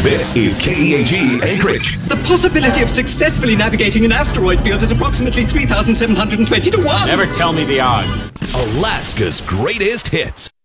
This is KEAG Anchorage. The possibility of successfully navigating an asteroid field is approximately 3,720 to 1. Never tell me the odds. Alaska's greatest hits.